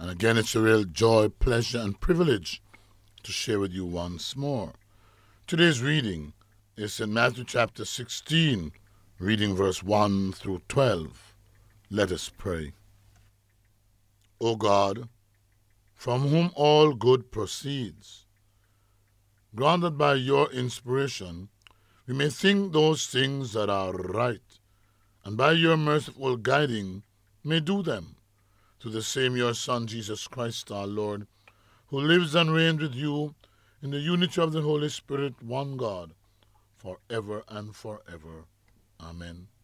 And again, it's a real joy, pleasure, and privilege to share with you once more. Today's reading is in Matthew chapter 16, reading verse 1 through 12. Let us pray. O God, from whom all good proceeds, grant that by your inspiration we may think those things that are right, and by your merciful guiding may do them, through the same your Son, Jesus Christ our Lord, who lives and reigns with you in the unity of the Holy Spirit, one God, forever and forever. Amen.